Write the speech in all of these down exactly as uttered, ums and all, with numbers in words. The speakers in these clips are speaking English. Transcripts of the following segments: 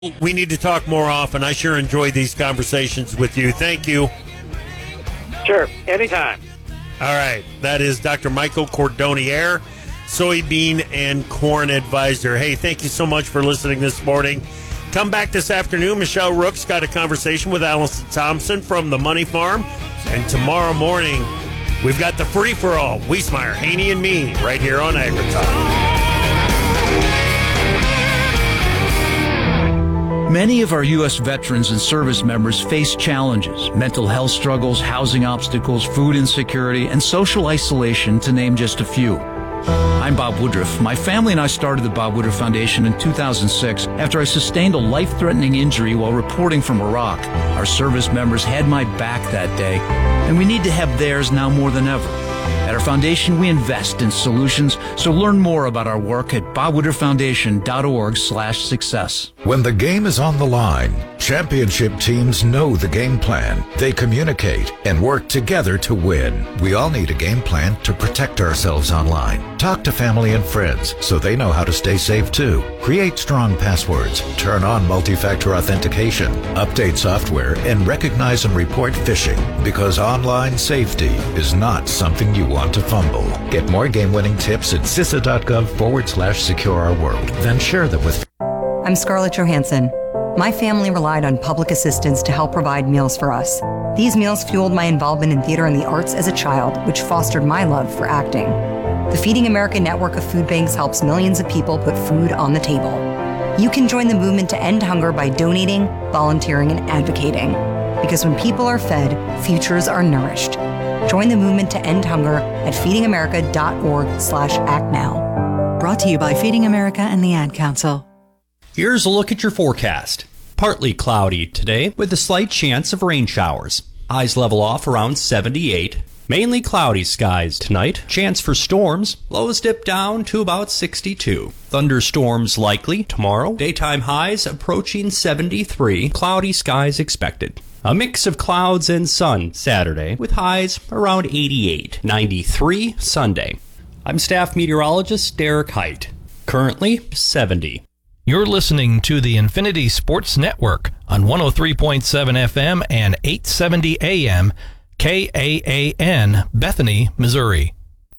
We need to talk more often. I sure enjoy these conversations with you. Thank you. Sure, anytime. All right, that is Doctor Michael Cordonnier, soybean and corn advisor. Hey, thank you so much for listening this morning. Come back this afternoon. Michelle Rook's got a conversation with Allison Thompson from the Money Farm. And tomorrow morning, we've got the free-for-all, Wiesmeyer, Haney, and me, right here on AgriTalk. Many of our U S veterans and service members face challenges, mental health struggles, housing obstacles, food insecurity, and social isolation, to name just a few. I'm Bob Woodruff. My family and I started the Bob Woodruff Foundation in two thousand six after I sustained a life-threatening injury while reporting from Iraq. Our service members had my back that day, and we need to have theirs now more than ever. At our foundation, we invest in solutions, so learn more about our work at bob woodruff foundation dot org slash success. When the game is on the line, championship teams know the game plan. They communicate and work together to win. We all need a game plan to protect ourselves online. Talk to family and friends so they know how to stay safe too. Create strong passwords, turn on multi-factor authentication, update software, and recognize and report phishing, because online safety is not something you want to fumble. Get more game-winning tips at C I S A dot gov forward slash secure our world. Then share them with... I'm Scarlett Johansson. My family relied on public assistance to help provide meals for us. These meals fueled my involvement in theater and the arts as a child, which fostered my love for acting. The Feeding America network of food banks helps millions of people put food on the table. You can join the movement to end hunger by donating, volunteering, and advocating. Because when people are fed, futures are nourished. Join the movement to end hunger at feeding america dot org slash act now. Brought to you by Feeding America and the Ad Council. Here's a look at your forecast. Partly cloudy today with a slight chance of rain showers. Highs level off around seventy-eight. Mainly cloudy skies tonight. Chance for storms. Lows dip down to about sixty-two. Thunderstorms likely tomorrow. Daytime highs approaching seventy-three. Cloudy skies expected. A mix of clouds and sun Saturday with highs around eighty-eight. ninety-three Sunday. I'm staff meteorologist Derek Height. Currently seventy. You're listening to the Infinity Sports Network on one oh three point seven F M and eight seventy A M, K A A N, Bethany, Missouri.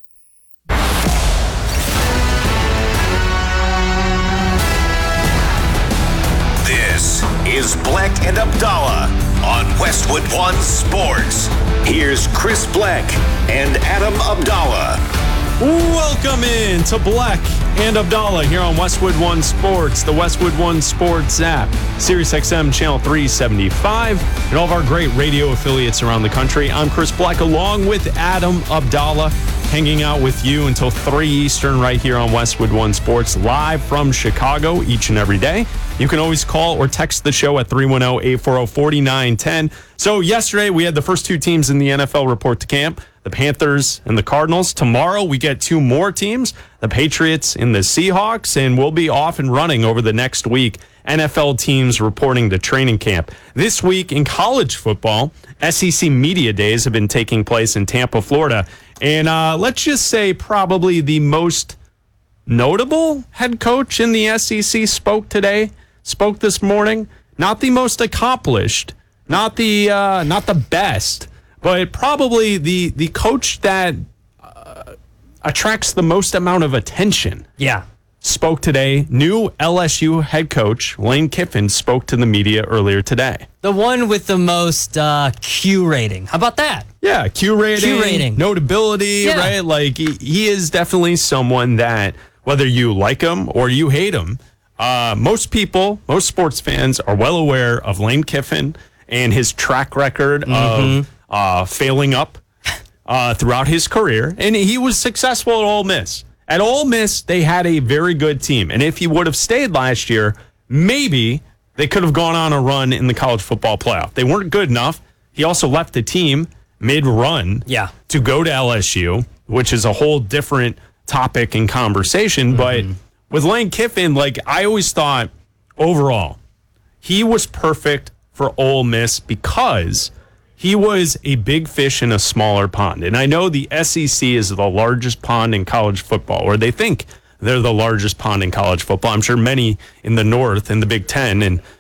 This is Black and Abdallah on Westwood One Sports. Here's Chris Black and Adam Abdallah. Welcome in to Black and Abdallah here on Westwood One Sports, the Westwood One Sports app, Sirius X M Channel three seventy-five, and all of our great radio affiliates around the country. I'm Chris Black along with Adam Abdallah, hanging out with you until three Eastern right here on Westwood One Sports, live from Chicago each and every day. You can always call or text the show at three one zero, eight four zero, four nine one zero. So yesterday we had the first two teams in the N F L report to camp, the Panthers and the Cardinals. Tomorrow we get two more teams, the Patriots and the Seahawks, and we'll be off and running over the next week. N F L teams reporting to training camp. This week in college football, S E C Media Days have been taking place in Tampa, Florida. And uh, let's just say probably the most notable head coach in the S E C spoke today, spoke this morning. Not the most accomplished, not the uh, not the best, but probably the the coach that uh, attracts the most amount of attention. Yeah. Spoke today. New L S U head coach Lane Kiffin spoke to the media earlier today. The one with the most uh, Q rating. How about that? Yeah, Q rating, Q rating. notability, Yeah. right? Like, he, he is definitely someone that, whether you like him or you hate him, uh, most people, most sports fans are well aware of Lane Kiffin and his track record Mm-hmm. of uh, failing up uh, throughout his career. And he was successful at Ole Miss. At Ole Miss, they had a very good team. And if he would have stayed last year, maybe they could have gone on a run in the college football playoff. They weren't good enough. He also left the team mid-run Yeah. to go to L S U, which is a whole different topic and conversation. Mm-hmm. But with Lane Kiffin, like, I always thought overall, he was perfect for Ole Miss because he was a big fish in a smaller pond. And I know the S E C is the largest pond in college football, or they think they're the largest pond in college football. I'm sure many in the North, in the Big Ten, and